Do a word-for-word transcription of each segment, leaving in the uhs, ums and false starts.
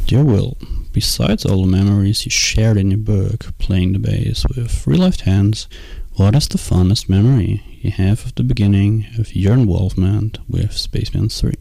Dear Will, besides all the memories you shared in your book, playing the bass with real life hands, what is the fondest memory you have of the beginning of your involvement with Spaceman three?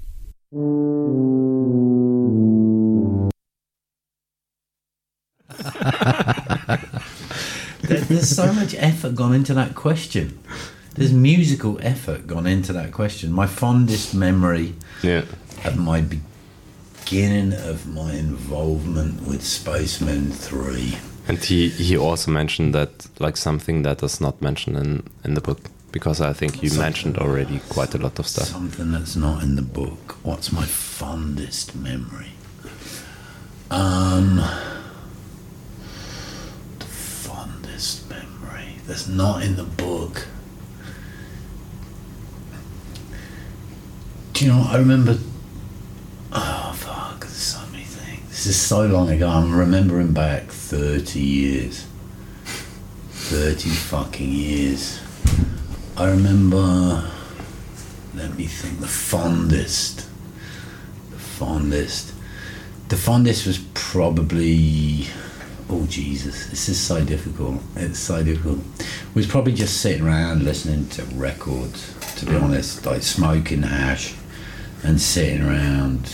There's so much effort gone into that question. There's musical effort gone into that question. My fondest memory yeah. of my beginning of my involvement with Spaceman three. And he, he also mentioned that, like, something that is not mentioned in, in the book, because I think you something, mentioned already quite a lot of stuff. Something that's not in the book. What's my fondest memory? Um, the fondest memory that's not in the book. Do you know what I remember? Oh fuck, there's so many things. This is so long ago. I'm remembering back thirty years. thirty fucking years. I remember, let me think, the fondest. The fondest. The fondest was probably, oh Jesus, this is so difficult. It's so difficult. It was probably just sitting around listening to records, to be honest, like smoking hash and sitting around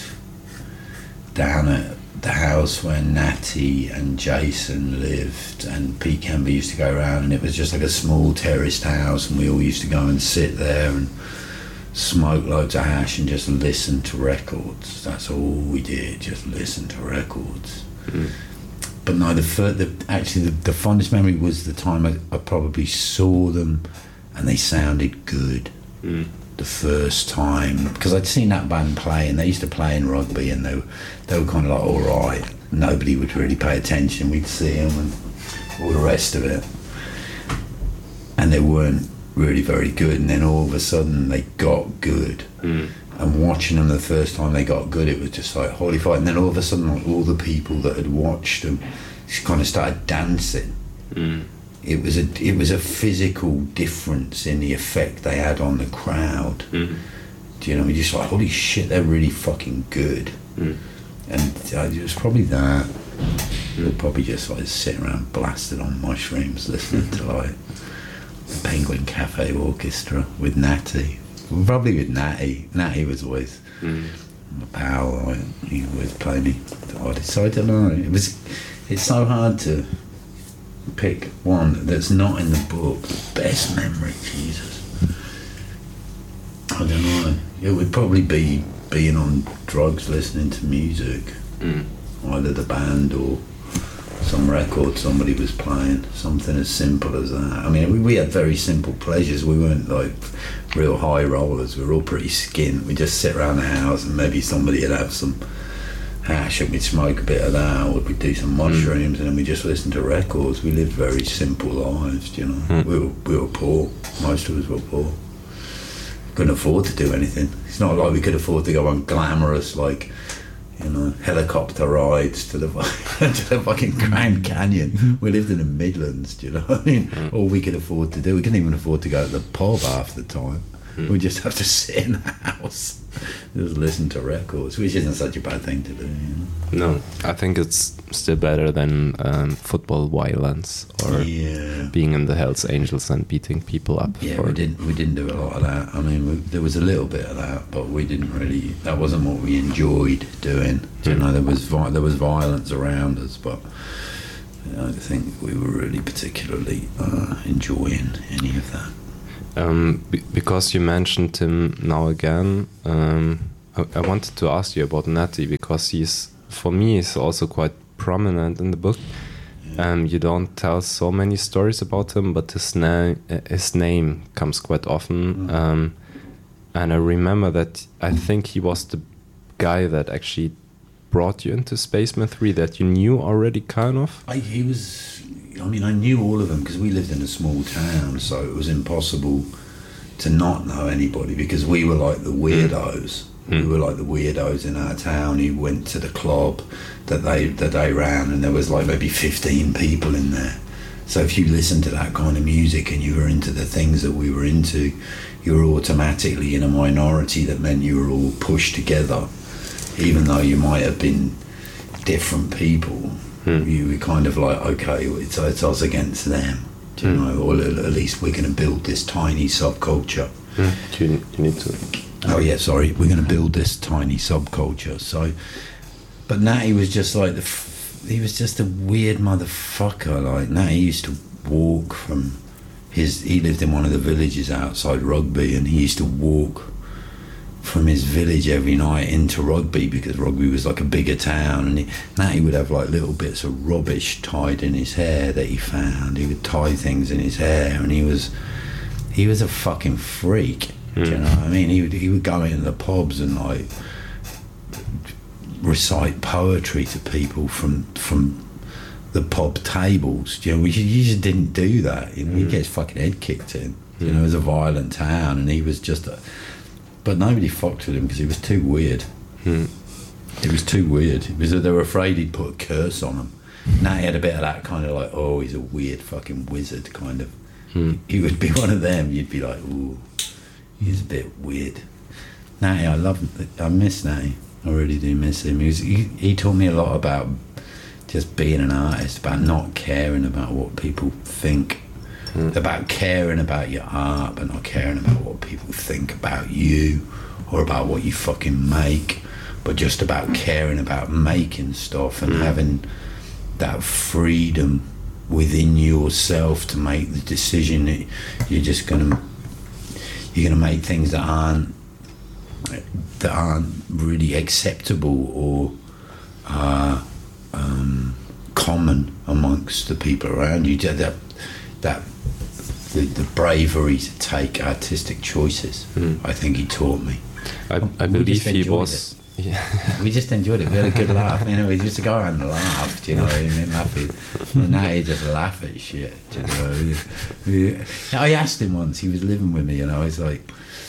down at the house where Natty and Jason lived, and Pete Kember used to go around, and it was just like a small terraced house, and we all used to go and sit there and smoke loads of hash and just listen to records. That's all we did, just listen to records. Mm. But no, the, fir- the actually the, the fondest memory was the time I, I probably saw them and they sounded good. Mm. The first time, because I'd seen that band play, and they used to play in rugby, and they were, they were kind of like, all right, nobody would really pay attention, we'd see them and all the rest of it, and they weren't really very good, and then all of a sudden they got good. Mm. And watching them the first time they got good, it was just like holy fuck. And then all of a sudden, like, all the people that had watched them just kind of started dancing. Mm. It was a it was a physical difference in the effect they had on the crowd. Mm. Do you know? We just like, holy shit, they're really fucking good. Mm. And uh, it was probably that. Mm. We'd probably just like sitting around blasted on mushrooms, listening to like the Penguin Cafe Orchestra with Natty. Probably with Natty. Natty was always mm. my pal. Like, he always played me the artist. So I don't know. It was. It's so hard to pick one that's not in the book. Best memory, Jesus. I don't know. It would probably be being on drugs, listening to music, mm. either the band or some record somebody was playing. Something as simple as that. I mean, we, we had very simple pleasures. We weren't like real high rollers. We were all pretty skint. We'd just sit around the house and maybe somebody would have some hash and we'd smoke a bit of that, or we'd do some mushrooms, mm. and then we just listen to records. We lived very simple lives, you know. Mm. We were we were poor. Most of us were poor. Couldn't afford to do anything. It's not like we could afford to go on glamorous, like, you know, helicopter rides to the to the fucking Grand Canyon. We lived in the Midlands, do you know what I mean? Mm. All we could afford to do. We couldn't even afford to go to the pub half the time. Mm. We just have to sit in the house, just listen to records, which isn't such a bad thing to do. You know? No, I think it's still better than um, football violence or yeah. being in the Hells Angels and beating people up. Yeah, for we didn't we didn't do a lot of that. I mean, we, there was a little bit of that, but we didn't really. That wasn't what we enjoyed doing. Mm. You know, there was vi- there was violence around us, but I don't think we were really particularly uh, enjoying any of that. Um, b- because you mentioned him now again, um, I-, I wanted to ask you about Natty, because he's, for me, he's also quite prominent in the book. Yeah. Um, you don't tell so many stories about him, but his, na- his name comes quite often. Mm-hmm. Um, and I remember that I think he was the guy that actually brought you into Spaceman three, that you knew already, kind of. I, he was... I mean, I knew all of them because we lived in a small town, so it was impossible to not know anybody, because we were like the weirdos. Mm. We were like the weirdos in our town who went to the club that they that they ran, and there was like maybe fifteen people in there. So if you listened to that kind of music and you were into the things that we were into, you were automatically in a minority. That meant you were all pushed together, even though you might have been, different people, mm. you were kind of like, okay, it's, it's us against them. Do you mm. know? Or at least we're going to build this tiny subculture. Mm. You, you need to... Oh, yeah, sorry. We're going to build this tiny subculture. So, but Natty was just like, the f- he was just a weird motherfucker. Like, Natty used to walk from his... He lived in one of the villages outside Rugby, and he used to walk from his village every night into Rugby, because Rugby was like a bigger town, and he, Natty would have like little bits of rubbish tied in his hair that he found. He would tie things in his hair, and he was he was a fucking freak. Mm. Do you know what I mean? He would he would go into the pubs and like recite poetry to people from from the pub tables. You know, we you just didn't do that. You know, mm. he gets fucking head kicked in. Mm. You know, it was a violent town, and he was just a... But nobody fucked with him because he was too weird. Hmm. It was too weird. It was that they were afraid he'd put a curse on him. Now he had a bit of that kind of like, oh, he's a weird fucking wizard kind of. Hmm. He would be one of them. You'd be like, ooh, he's a bit weird. Natty, I love him. I miss Natty. I really do miss him. He, was, he, he taught me a lot about just being an artist, about not caring about what people think. Mm. About caring about your art, but not caring about what people think about you or about what you fucking make, but just about caring about making stuff and mm. having that freedom within yourself to make the decision that you're just gonna you're gonna make things that aren't that aren't really acceptable or uh, um, common amongst the people around you. That that The, the bravery to take artistic choices. Mm. I think he taught me. I, I believe he was. Yeah. We just enjoyed it. We had a good laugh. You know, we used to go around and laugh. Do you know what I mean? Laugh. And now he just laugh at shit. Do you know? We, we, I asked him once. He was living with me, and I was like,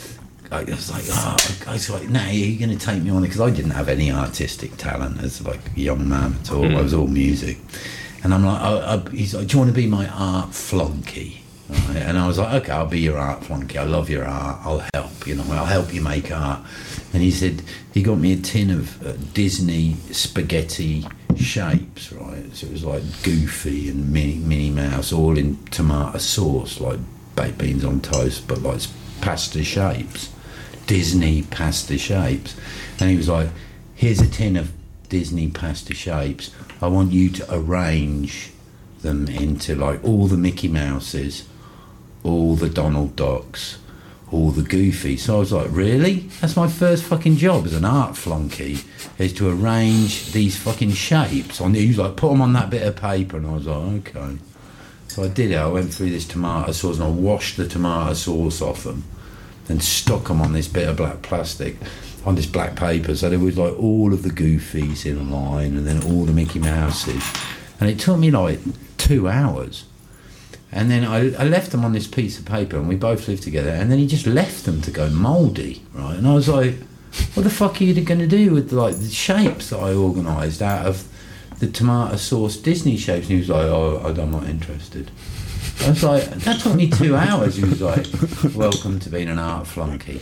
I was like, oh, I was like, nah, are you going to take me on it? Because I didn't have any artistic talent as like a young man at all. Mm. I was all music, and I'm like, I, I, he's like, do you want to be my art flunky? Right. And I was like, okay, I'll be your art flunky. I love your art. I'll help, you know, I'll help you make art. And he said, he got me a tin of uh, Disney spaghetti shapes, right? So it was like Goofy and Minnie, Minnie Mouse, all in tomato sauce, like baked beans on toast, but like pasta shapes, Disney pasta shapes. And he was like, here's a tin of Disney pasta shapes. I want you to arrange them into like all the Mickey Mouses, all the Donald Ducks, all the Goofy. So I was like, really? That's my first fucking job as an art flunky, is to arrange these fucking shapes. On he was like, put them on that bit of paper, and I was like, okay. So I did it. I went through this tomato sauce and I washed the tomato sauce off them, then stuck them on this bit of black plastic, on this black paper. So there was like all of the Goofies in a line, and then all the Mickey Mouses, and it took me like two hours. And then I, I left them on this piece of paper, and we both lived together, and then he just left them to go mouldy, right? And I was like, what the fuck are you going to do with like the shapes that I organised out of the tomato sauce Disney shapes? And he was like, oh, I'm not interested. I was like, that took me two hours. He was like, welcome to being an art flunky.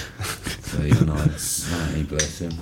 So he was nice. He bless him.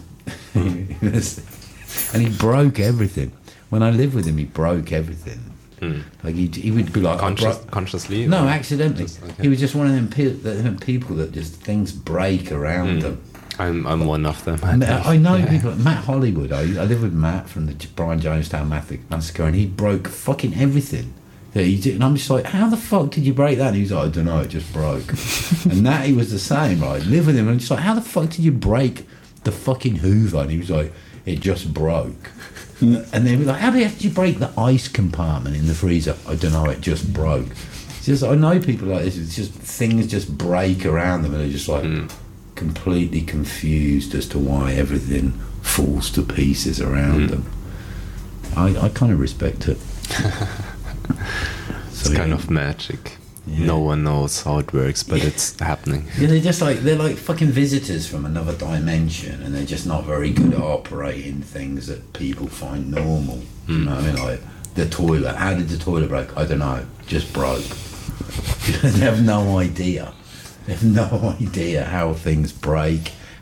And he broke everything. When I lived with him, he broke everything. Mm. Like he, he would be like Conscious, bro- consciously. No, accidentally. Just, okay. He was just one of them, pe- them people that just things break around mm. them. I'm I'm one of them. I, I know yeah. people. Matt Hollywood. I, I live with Matt from the Brian Jonestown Massacre, and he broke fucking everything that he did. And I'm just like, how the fuck did you break that? And he was like, I don't know, it just broke. And Natty was the same. Right, live with him, and I'm just like, how the fuck did you break the fucking Hoover? And he was like, it just broke. And they were like, how did you break the ice compartment in the freezer? I don't know, it just broke. It's just, I know people like this, it's just things just break around them, and they're just like mm. completely confused as to why everything falls to pieces around mm. them. I, I kind of respect it. It's so, kind yeah. of magic. Yeah. No one knows how it works, but yeah. it's happening. Yeah, they're just like they're like fucking visitors from another dimension, and they're just not very good at operating things that people find normal. Mm. You know what I mean? Like the toilet. How did the toilet break? I don't know. Just broke. They have no idea. They have no idea how things break,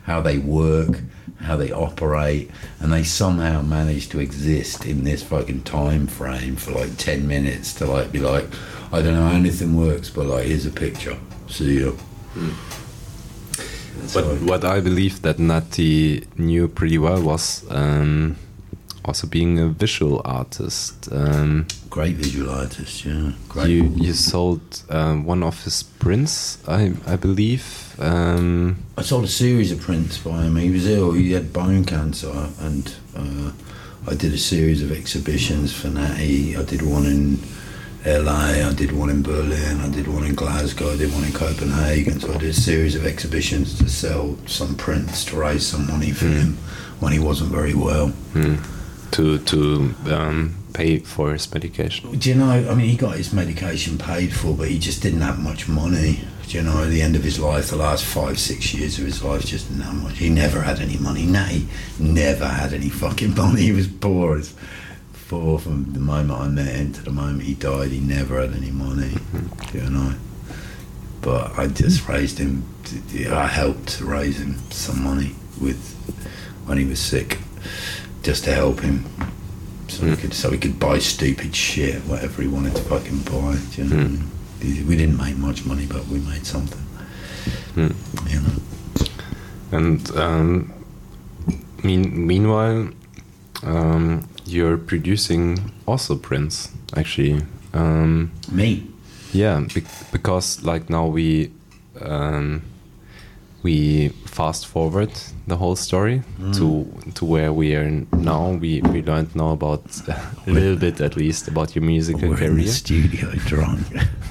how they work, how they operate, and they somehow manage to exist in this fucking time frame for like ten minutes to like be like, I don't know how anything works, but like here's a picture, see you. Mm. But so, what I believe that Natty knew pretty well was um, also being a visual artist. Um, great visual artist, yeah. Great. You you sold um, one of his prints, I I believe. Um, I sold a series of prints by him. He was ill. He had bone cancer, and uh, I did a series of exhibitions for Natty. I did one in L A, I did one in Berlin, I did one in Glasgow, I did one in Copenhagen. So I did a series of exhibitions to sell some prints to raise some money for mm. him when he wasn't very well. Mm. To to um, pay for his medication. Do you know, I mean, he got his medication paid for, but he just didn't have much money. Do you know, at the end of his life, the last five, six years of his life, just didn't have much. He never had any money. Natty never had any fucking money. He was poor as for from the moment I met him to the moment he died. He never had any money, mm-hmm. you know. But I just raised him. To, I helped raise him some money with when he was sick, just to help him, so mm. he could so he could buy stupid shit, whatever he wanted to fucking buy. You know, mm. we didn't make much money, but we made something. Mm. You know. And um, mean, meanwhile. Um, You're producing also prints, actually. Um, Me? Yeah, be- because like now we um, we fast forward the whole story mm. to to where we are now. We we learned now about uh, a little bit at least about your musical We're career. In the studio drunk.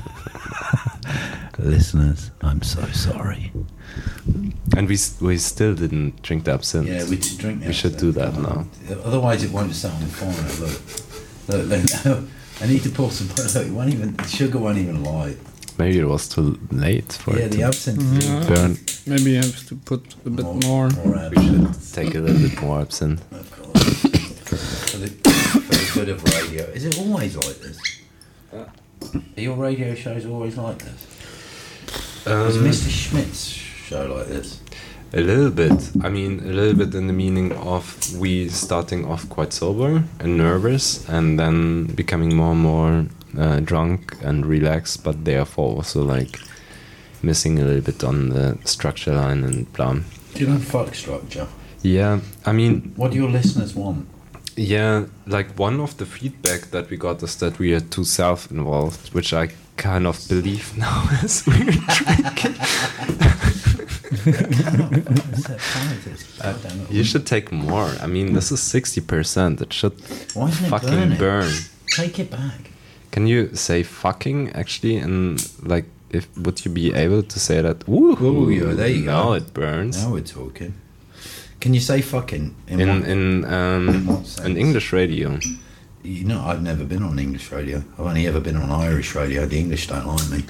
Listeners, I'm so sorry. And we we still didn't drink the absinthe. Yeah, we did drink the We should do that now. Otherwise, it won't start on fire. Look, look, look, I need to pour some. Look, it won't even. The sugar won't even light. Maybe it was too late for yeah, it the to absinthe mm-hmm. burn. Maybe you have to put a bit more. more. more we should take a little bit more absinthe. Of course. for, the, for the good of radio. Is it always like this? Yeah. Are your radio shows always like this? Um, Is Mister Schmidt's show like this? A little bit. I mean, a little bit in the meaning of we starting off quite sober and nervous, and then becoming more and more uh, drunk and relaxed, but therefore also like missing a little bit on the structure line and blah. Do you know fuck structure? Yeah, I mean... What do your listeners want? Yeah, like one of the feedback that we got is that we are too self-involved, which I kind of believe now as we're drinking. uh, you should take more. I mean, this is sixty percent. It should Why isn't it fucking burn. Take it back. Can you say fucking actually? And like, if would you be able to say that? Woohoo! Ooh, yeah, there you now go. it burns. Now we're talking. Can you say fucking in in what, in, um, in what sense? in English radio? You know, I've never been on English radio. I've only ever been on Irish radio. The English don't like me.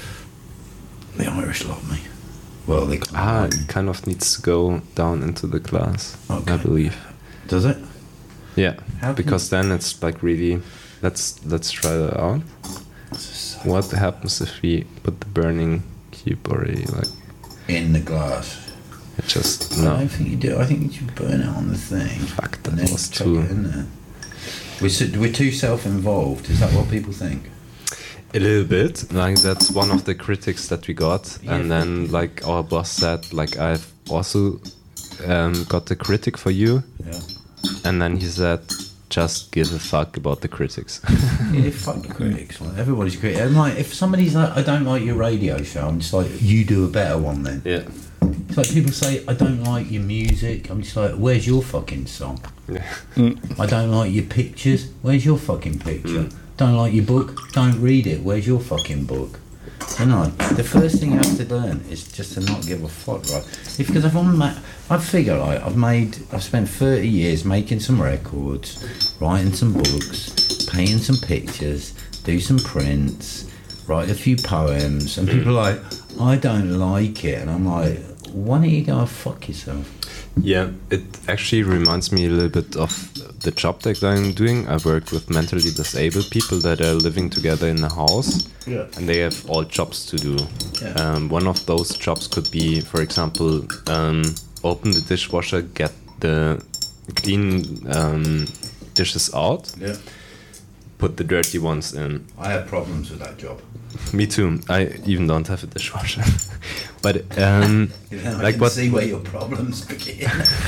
The Irish love me. Well, they kind ah, of like it kind of needs to go down into the class. Okay. I believe. Does it? Yeah, How because then it's like really. Let's let's try that out. So what happens if we put the burning cube already like in the glass? It just I no. don't think you do. I think you should burn it on the thing. Fuck, and that then was chuck too. it in there. We're so, we're too self-involved. Is that what people think? A little bit. Like that's one of the critics that we got, Yeah. and then like our boss said, like I've also um, got a critic for you, Yeah. and then he said, just give a fuck about the critics. Yeah, fuck the critics. Like, everybody's a critic. I'm like, if somebody's like, I don't like your radio show, I'm just like, you do a better one then. Yeah. It's like people say, I don't like your music. I'm just like, where's your fucking song? Yeah. I don't like your pictures. Where's your fucking picture? Mm. Don't like your book. Don't read it. Where's your fucking book? You know, the first thing you have to learn is just to not give a fuck, right? If, because I've on ma- I figure like I've made, I've spent thirty years making some records, writing some books, painting some pictures, do some prints, write a few poems, and people are like, I don't like it, and I'm like, why don't you go fuck yourself? Yeah, it actually reminds me a little bit of the job that I'm doing. I work with mentally disabled people that are living together in a house, Yeah. and they have all jobs to do. Yeah. Um, one of those jobs could be, for example, um, open the dishwasher, get the clean um, dishes out, Yeah. put the dirty ones in. I have problems with that job. Me too. I even don't have a dishwasher. But um, You know, I like can what? see where your problems begin.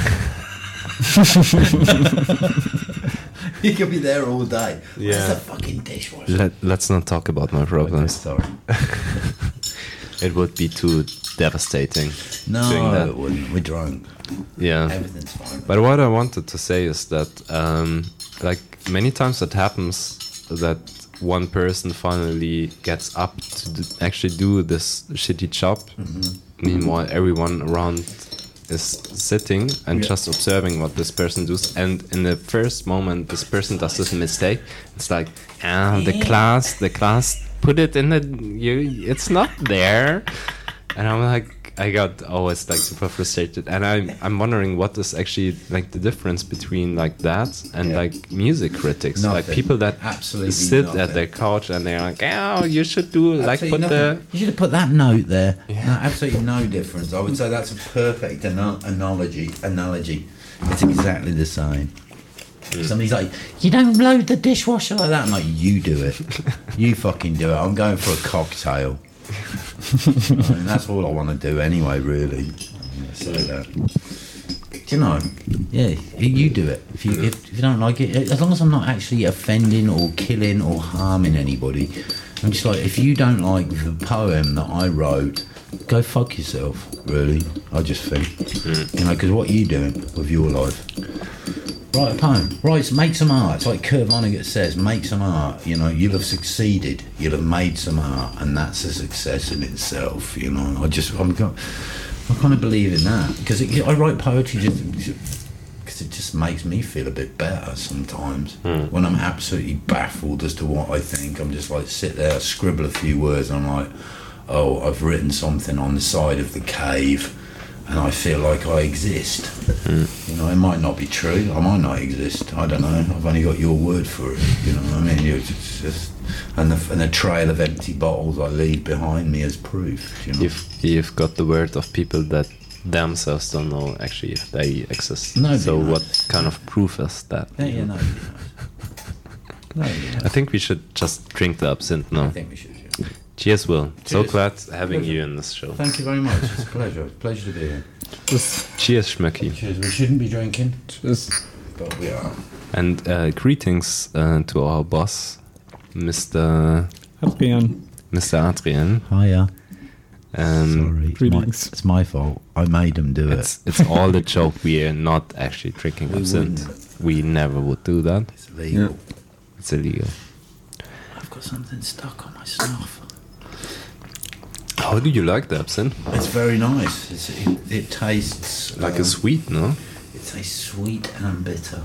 You could be there all day. Yeah. Where's the fucking dishwasher? Let, let's not talk about my problems. Okay, sorry. It would be too devastating. No, doing that. it wouldn't. We're drunk. Yeah. Everything's fine. But what I wanted to say is that, um, like, many times it happens that one person finally gets up to d- actually do this shitty job. Mm-hmm. Meanwhile, everyone around is sitting and Yeah. just observing what this person does. And in the first moment, this person does this mistake. It's like, ah, the class, the class put it in the, you, it's not there. And I'm like, I got always like super frustrated, and I'm I'm wondering what is actually like the difference between like that and Yeah. like music critics, like Nothing. people that Absolutely sit nothing. at their couch and they're like, oh, you should do like Absolutely put nothing. the You should have put that note there. Yeah. No, absolutely no difference. I would say that's a perfect ana- analogy. Analogy. It's exactly the same. Somebody's like, you don't load the dishwasher like that. I'm like, you do it. You fucking do it. I'm going for a cocktail. And that's all I want to do anyway, really. I'm gonna say that. Do you know? Yeah, you do it. If you if, if you don't like it, as long as I'm not actually offending or killing or harming anybody, I'm just like, if you don't like the poem that I wrote, go fuck yourself. Really, I just think, you know, because what are you doing with your life? Write a poem. Write, make some art. It's like Kurt Vonnegut says, make some art. You know, you'll have succeeded. You'll have made some art, and that's a success in itself. You know, I just, I'm, go- I kind of believe in that because I write poetry just because it just makes me feel a bit better sometimes. When I'm absolutely baffled as to what I think, I'm just like sit there, scribble a few words, and I'm like, oh, I've written something on the side of the cave. And I feel like I exist. Mm. You know, it might not be true. I might not exist. I don't know. I've only got your word for it. You know what I mean? It's just, and the and the trail of empty bottles I leave behind me as proof. You know? You've, you've got the word of people that themselves don't know actually if they exist. Nobody so knows. what kind of proof is that? Yeah, yeah, nobody knows. Nobody knows. I think we should just drink the absinthe now. I think we should. Yeah. Cheers, Will. So Cheers. glad having Pleasure. you in this show. Thank you very much. It's a pleasure. It's a pleasure to be here. Just, Cheers, Schmöcki. Cheers. We shouldn't be drinking, just but we are. And uh, greetings uh, to our boss, Mister Adrian. Mister Adrian. Hiya. Um, Sorry. It's my, Greetings. it's my fault. I made them do It's it's all the joke. We are not actually drinking We absinthe. wouldn't. We never would do that. it. It's illegal. It's illegal. I've got something stuck on my snuff. How do you like the absinthe? It's very nice. It's, it, it tastes Like um, a sweet, no? It tastes sweet and bitter.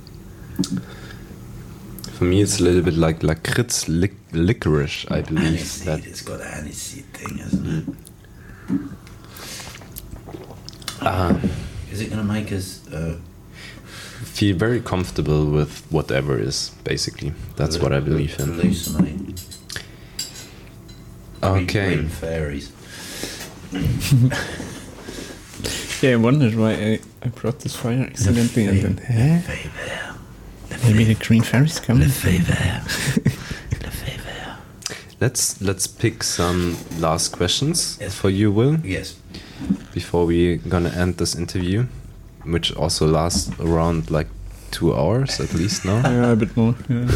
For me, it's a little bit like lakritz lic- licorice, I believe. Aniseed. That It's got an aniseed thing, hasn't it? uh, Is it going to make us? Uh, feel very comfortable with whatever is, basically. That's what I believe in. Hallucinate. Okay. Green fairies. Yeah, I wondered why I, I brought this fire accidentally and then, eh? Fever. Maybe the green fairies come in. Fever. The fever. Let's let's pick some last questions Yes. for you, Will, Yes. before we're gonna end this interview, which also lasts around like two hours at least now. Yeah, a bit more. Yeah.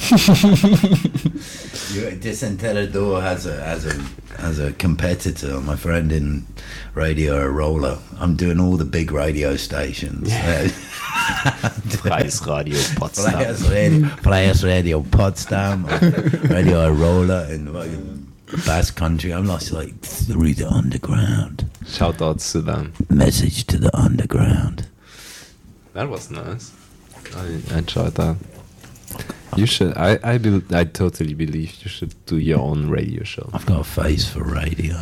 You, Disenterador has a has a has a competitor. My friend in Radio Roller. I'm doing all the big radio stations. Preisradio Potsdam. Players Radio, Players Radio Potsdam, Radio Roller in fucking Basque Country. I'm lost like through the underground. Shout outs to them. Message to the underground. That was nice. I enjoyed that. You should. I. I. Be, I totally believe you should do your own radio show. I've got a face for radio.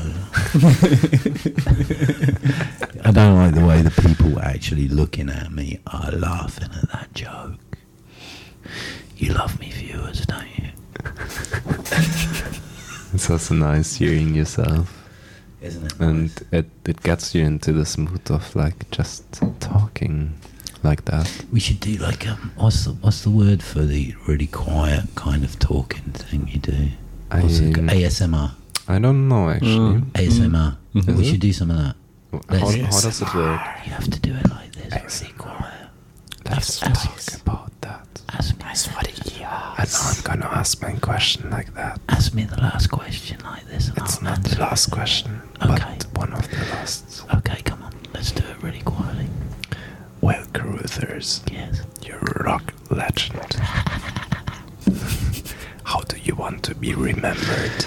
I don't like the way the people actually looking at me are laughing at that joke. You love me, viewers, don't you? It's also nice hearing yourself. Isn't it? and nice? it it gets you into this mood of like just talking like that. We should do like um, what's the what's the word for the really quiet kind of talking thing you do? What's it I- called? A S M R. I don't know actually. Mm. A S M R. Mhm. We should do some of that. How, Let's- how does it work? You have to do it like this, really quiet. Let's Ask- talk ask- about that. Ask me, And now I'm gonna ask my question like that. ask me the last question like this. And It's I'll not the answer last it. question, Okay. but one of the last. Okay, come on. Let's do it really quietly. Well, Caruthers, Yes. you're a rock legend. How do you want to be remembered?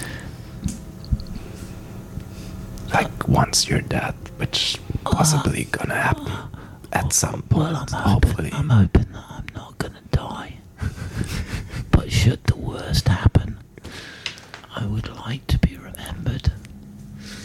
Like once you're dead, which possibly gonna happen at some point, Well, I'm hopefully. hoping, I'm hoping that I'm not gonna die. But should the worst happen, I would like to